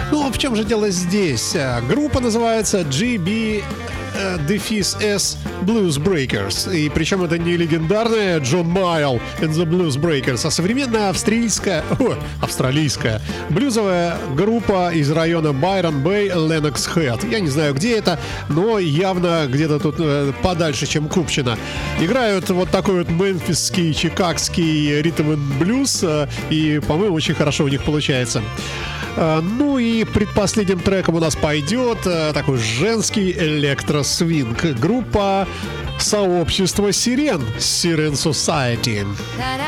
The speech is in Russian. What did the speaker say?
Ну, в чем же дело здесь? Группа называется GB S Blues Breakers. И причем это не легендарная Джон Майл and the Blues Breakers, а современная австралийская блюзовая группа из района Байрон-Бэй, Ленокс-Хэт. Я не знаю, где это, но явно где-то тут подальше, чем Купчино. Играют вот такой вот мемфисский, чикагский ритм-н-блюз, и, по-моему, очень хорошо у них получается. Ну и предпоследним треком у нас пойдет такой женский электросвинг. Группа «Сообщество Сирен» Siren Society.